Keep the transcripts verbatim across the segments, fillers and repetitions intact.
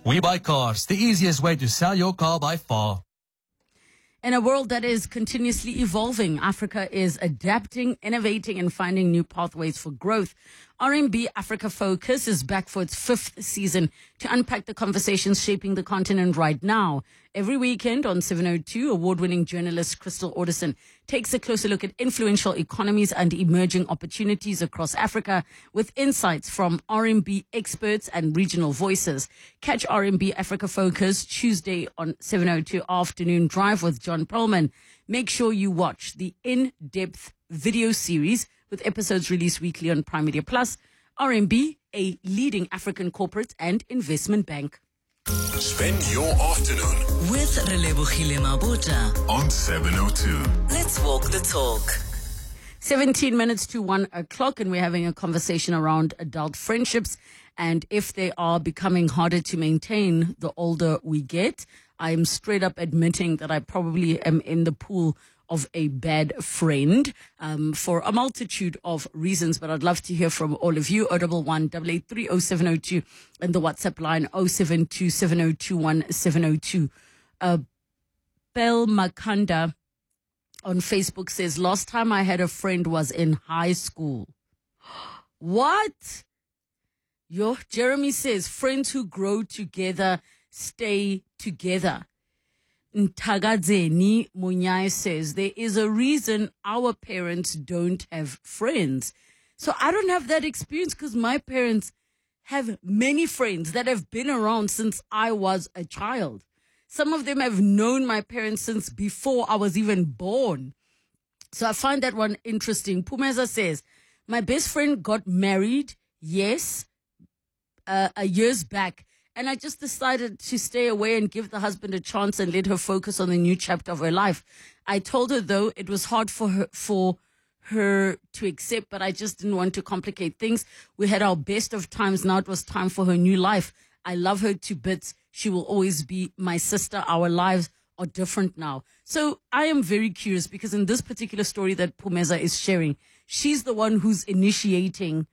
We Buy Cars, the easiest way to sell your car by far. In a world that is continuously evolving, Africa is adapting, innovating, and finding new pathways for growth. R and B Africa Focus is back for its fifth season to unpack the conversations shaping the continent right now. Every weekend on seven oh two, award-winning journalist Crystal Orderson takes a closer look at influential economies and emerging opportunities across Africa with insights from R and B experts and regional voices. Catch R and B Africa Focus Tuesday on seven oh two Afternoon Drive with John Perlman. Make sure you watch the in-depth video series with episodes released weekly on Prime Media Plus. R and B, a leading African corporate and investment bank. Spend your afternoon with Relebogile Mabota on seven oh two. Let's walk the talk. seventeen minutes to one o'clock, and we're having a conversation around adult friendships and if they are becoming harder to maintain the older we get. I'm straight up admitting that I probably am in the pool of a bad friend um, for a multitude of reasons, but I'd love to hear from all of you. oh one one, eight eight three, oh seven oh two and the WhatsApp line oh seven two, seven oh two, one seven oh two. Uh, Bell Makanda on Facebook says, last time I had a friend was in high school. What? Yo, Jeremy says, friends who grow together stay together. Ntagadzeni Munyai says, there is a reason our parents don't have friends. So I don't have that experience because my parents have many friends that have been around since I was a child. Some of them have known my parents since before I was even born. So I find that one interesting. Pumeza says, my best friend got married, yes, uh, a years back. And I just decided to stay away and give the husband a chance and let her focus on the new chapter of her life. I told her, though, it was hard for her, for her to accept, but I just didn't want to complicate things. We had our best of times. Now it was time for her new life. I love her to bits. She will always be my sister. Our lives are different now. So I am very curious because in this particular story that Pumeza is sharing, she's the one who's initiating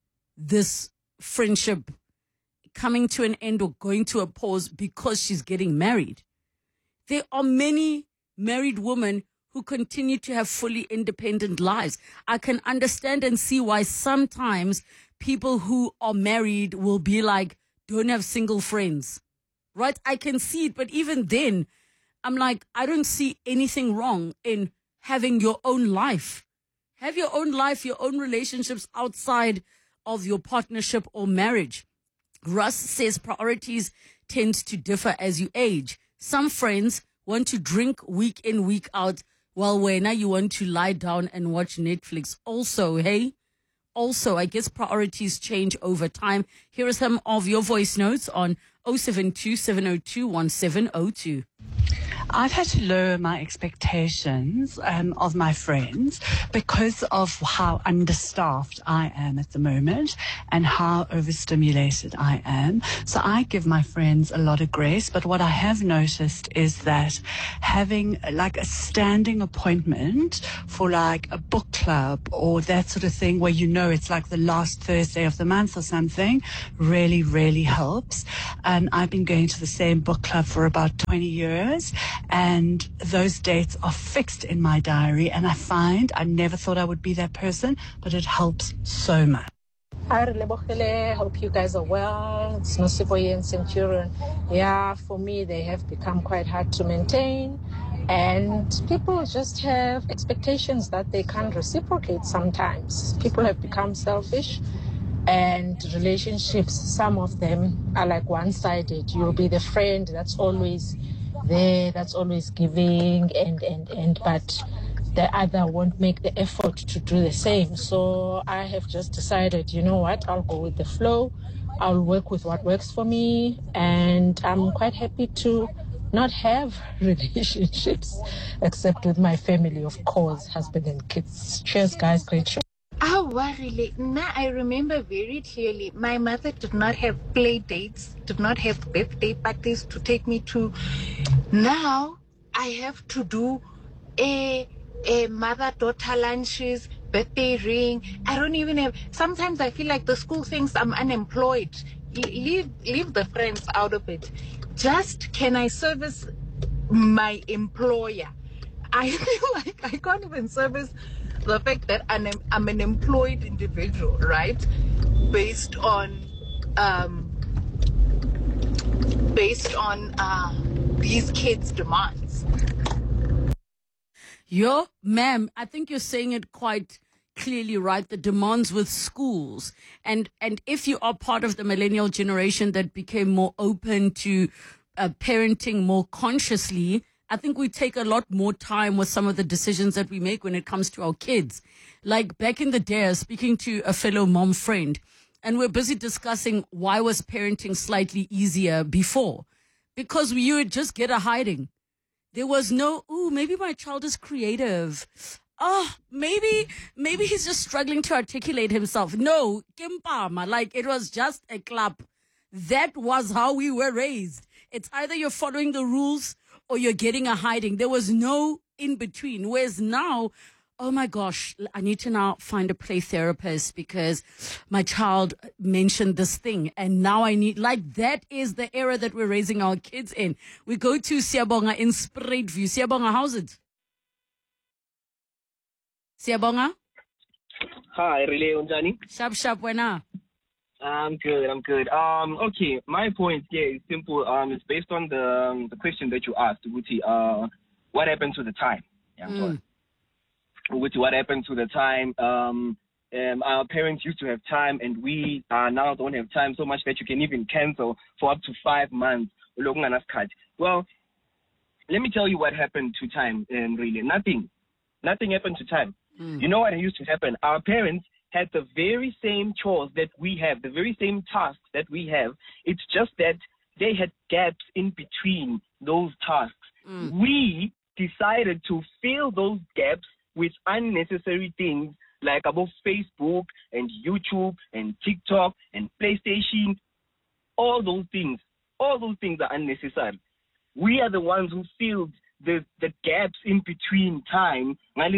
this friendship coming to an end or going to a pause because she's getting married. There are many married women who continue to have fully independent lives. I can understand and see why sometimes people who are married will be like, don't have single friends, right? I can see it, but even then, I'm like, I don't see anything wrong in having your own life. Have your own life, your own relationships outside of your partnership or marriage. Russ says priorities tend to differ as you age. Some friends want to drink week in, week out, while when you want to lie down and watch Netflix. Also, hey, also, I guess priorities change over time. Here are some of your voice notes on oh seven two, seven oh two, one seven oh two. I've had to lower my expectations um, of my friends because of how understaffed I am at the moment and how overstimulated I am. So I give my friends a lot of grace, but what I have noticed is that having like a standing appointment for like a book club or that sort of thing where you know it's like the last Thursday of the month or something really, really helps. Um, I've been going to the same book club for about twenty years. And those dates are fixed in my diary. And I find I never thought I would be that person, but it helps so much. Hi, Relebogile. Hope you guys are well. It's Nosiboye and Centurion. Yeah, for me, they have become quite hard to maintain. And people just have expectations that they can't reciprocate sometimes. People have become selfish. And relationships, some of them are like one-sided. You'll be the friend that's always there, that's always giving, and, and, and, but the other won't make the effort to do the same. So I have just decided, you know what, I'll go with the flow. I'll work with what works for me. And I'm quite happy to not have relationships, except with my family, of course, husband and kids. Cheers, guys. Great show. Oh, really? Now I remember very clearly. My mother did not have play dates, did not have birthday parties to take me to. Now I have to do a a mother-daughter lunches, birthday ring. I don't even have. Sometimes I feel like the school thinks I'm unemployed. leave leave the friends out of it. Just can I service my employer? I feel like I can't even service the fact that I'm, I'm an employed individual, right? Based on um, based on uh, these kids' demands. Yo, ma'am, I think you're saying it quite clearly, right? The demands with schools. And and if you are part of the millennial generation that became more open to uh, parenting more consciously, I think we take a lot more time with some of the decisions that we make when it comes to our kids. Like back in the day, I was speaking to a fellow mom friend, and we're busy discussing why was parenting slightly easier before. Because you would just get a hiding. There was no, ooh, maybe my child is creative. Oh, maybe, maybe he's just struggling to articulate himself. No, kimpama, like it was just a clap. That was how we were raised. It's either you're following the rules or you're getting a hiding. There was no in between. Whereas now, oh my gosh, I need to now find a play therapist because my child mentioned this thing. And now I need, like, that is the era that we're raising our kids in. We go to Siyabonga in Spruit View. Siyabonga, how's it? Siyabonga? Hi, Relay Unjani. Sharp, sharp, wena. I'm good, I'm good. Um, okay, my point here is simple. Um, it's based on the um, the question that you asked, Uguti. Uh, what happened to the time? Yeah, I'm sorry. Uguti, what happened to the time? Um, um, our parents used to have time, and we uh, now don't have time so much that you can even cancel for up to five months. Well, let me tell you what happened to time. Um, really, nothing, nothing happened to time. Mm. You know what used to happen? Our parents had the very same chores that we have, the very same tasks that we have. It's just that they had gaps in between those tasks. Mm. We decided to fill those gaps with unnecessary things like about Facebook and YouTube and TikTok and PlayStation. All those things, all those things are unnecessary. We are the ones who filled the, the gaps in between time,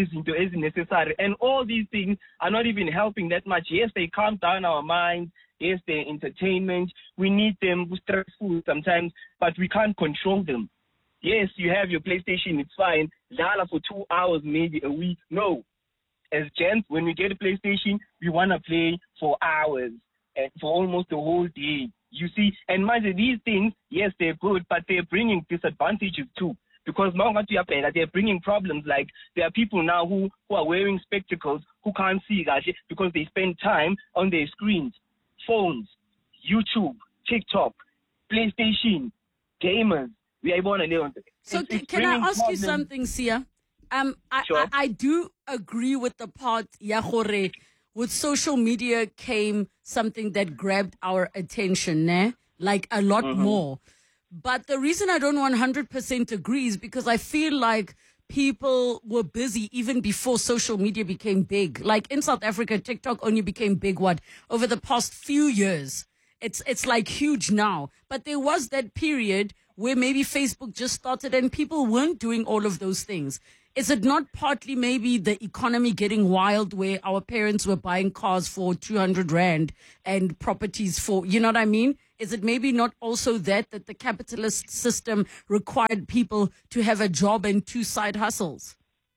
and all these things are not even helping that much. Yes, they calm down our minds. Yes, they're entertainment. We need them stressful sometimes, but we can't control them. Yes, you have your PlayStation, it's fine. Lala for two hours, maybe a week. No. As gents, when we get a PlayStation, we want to play for hours and for almost the whole day. You see, and mind you, these things, yes, they're good, but they're bringing disadvantages too. Because they're bringing problems like there are people now who, who are wearing spectacles who can't see because they spend time on their screens, phones, YouTube, TikTok, PlayStation, gamers. We are born and So it's, it's can I ask problems. you something, Sia? Um, I, sure. I, I do agree with the part, Yahore, with social media came something that grabbed our attention, ne? Like a lot mm-hmm. more. But the reason I don't one hundred percent agree is because I feel like people were busy even before social media became big. Like in South Africa, TikTok only became big, what, over the past few years. It's it's like huge now. But there was that period where maybe Facebook just started and people weren't doing all of those things. Is it not partly maybe the economy getting wild where our parents were buying cars for two hundred rand and properties for, you know what I mean? Is it maybe not also that, that the capitalist system required people to have a job and two side hustles?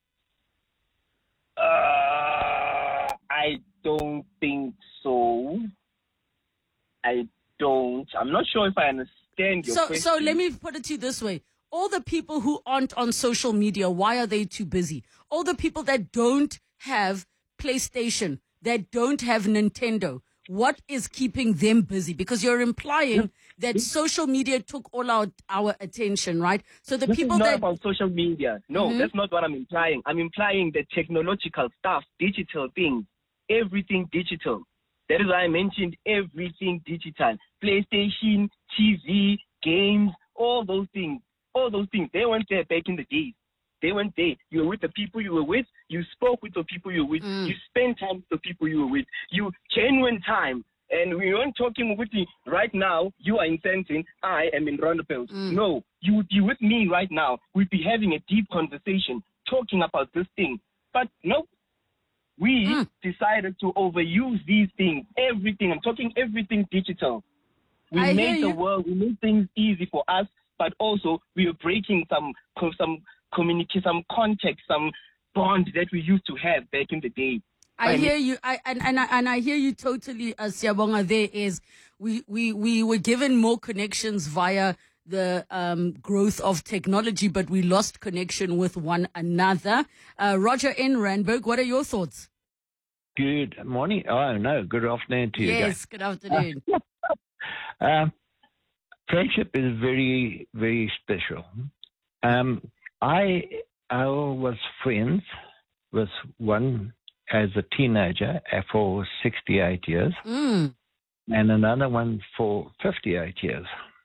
Uh, I don't think so. I don't. I'm not sure if I understand your so, question. So let me put it to you this way. All the people who aren't on social media, why are they too busy? All the people that don't have PlayStation, that don't have Nintendo, what is keeping them busy? Because you're implying that social media took all our, our attention, right? So the this people is not that... about social media. No, mm-hmm. that's not what I'm implying. I'm implying the technological stuff, digital things, everything digital. That is why I mentioned everything digital. PlayStation, T V, games, all those things. All those things, they weren't there back in the days. They weren't there. You were with the people you were with. You spoke with the people you were with. Mm. You spent time with the people you were with. You genuine time. And we weren't talking with you right now. You are in Sandton. I am in Rondopels. Mm. No, you would be with me right now. We'd be having a deep conversation, talking about this thing. But no, we mm. decided to overuse these things. Everything. I'm talking everything digital. We I made hear the you. world, we made things easy for us, but also we are breaking some co- some communicate, some context, some bond that we used to have back in the day. I And hear you, I, and and I, and I hear you totally, uh, Siyabonga. There is we, we we were given more connections via the um, growth of technology, but we lost connection with one another. Uh, Roger in Randburg, what are your thoughts? Good morning. Oh, no, good afternoon to you guys. Yes, good afternoon. Um, friendship is very, very special. Um, I I was friends with one as a teenager for sixty-eight years, Mm, and another one for fifty-eight years.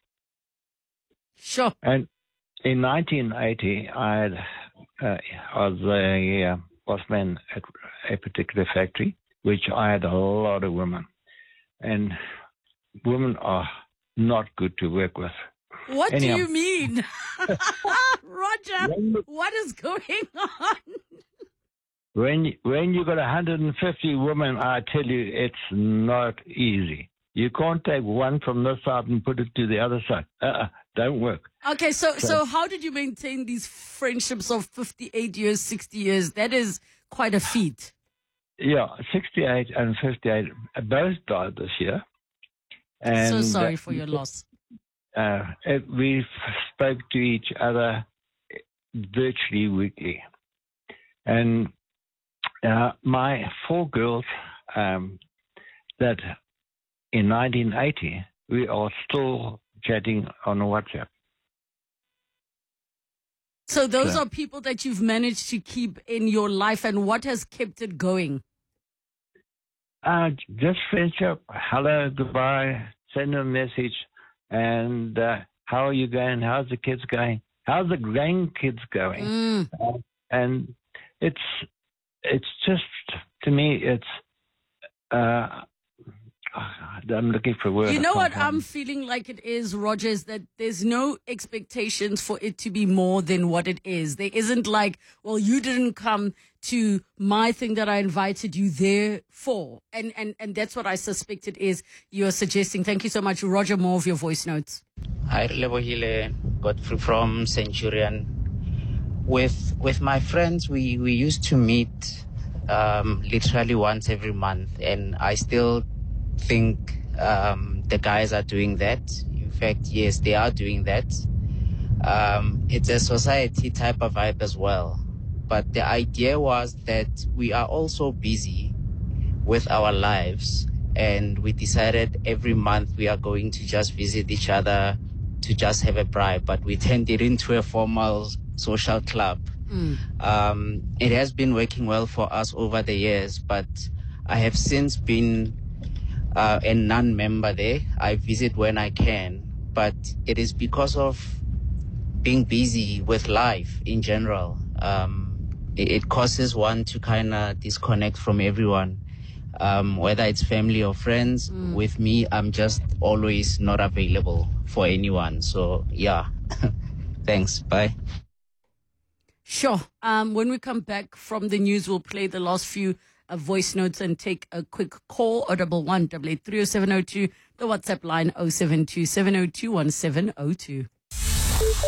sure. And in nineteen eighty, I had, uh, I was a uh, boss man at a particular factory, which I had a lot of women, and women are not good to work with. What Anyhow. do you mean? Roger, what is going on? When when you got one hundred fifty women, I tell you, it's not easy. You can't take one from this side and put it to the other side. Uh-uh, don't work. Okay, so so how did you maintain these friendships of fifty-eight years, sixty years? That is quite a feat. Yeah, sixty-eight and fifty-eight both died this year. And So sorry for your loss. Uh, it, we f- spoke to each other virtually weekly. And uh, my four girls um, that in nineteen eighty, we are still chatting on WhatsApp. So those Yeah. are people that you've managed to keep in your life, and what has kept it going? Uh, just friendship. Hello, goodbye. Send them a message. And uh, how are you going? How's the kids going? How's the grandkids going? Mm. Uh, and it's it's just, to me, it's, uh, I'm looking for words. You I know can't what find I'm feeling like it is, Roger, is that there's no expectations for it to be more than what it is. There isn't like, well, you didn't come to my thing that I invited you there for. And, and, and that's what I suspect it is you're suggesting. Thank you so much, Roger. More of your voice notes. Hi, Lebohile Godfrey from Centurion. With with my friends, we, we used to meet um, literally once every month, and I still think um, the guys are doing that. In fact, yes, they are doing that. Um, it's a society type of vibe as well. But the idea was that we are also busy with our lives, and we decided every month we are going to just visit each other to just have a bribe, but we turned it into a formal social club. Mm. Um, it has been working well for us over the years, but I have since been uh, a non-member there. I visit when I can, but it is because of being busy with life in general. Um, it, it causes one to kind of disconnect from everyone, um, whether it's family or friends. Mm. With me, I'm just always not available for anyone. So, yeah. Thanks. Bye. Sure. Um, when we come back from the news, we'll play the last few uh, voice notes and take a quick call. O double one double eight three oh seven oh two. The WhatsApp line oh seven two seven oh two one seven oh two.